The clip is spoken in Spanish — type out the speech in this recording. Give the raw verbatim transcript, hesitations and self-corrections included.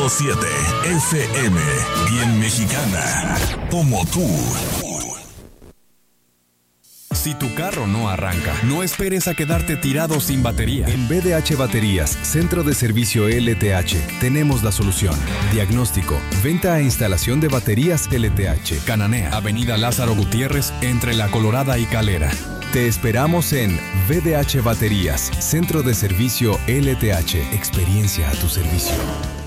punto siete F M. Bien mexicana, como tú. Si tu carro no arranca, no esperes a quedarte tirado sin batería. En B D H Baterías, Centro de Servicio L T H, tenemos la solución. Diagnóstico, venta e instalación de baterías L T H. Cananea, Avenida Lázaro Gutiérrez, entre La Colorada y Calera. Te esperamos en B D H Baterías, Centro de Servicio L T H. Experiencia a tu servicio.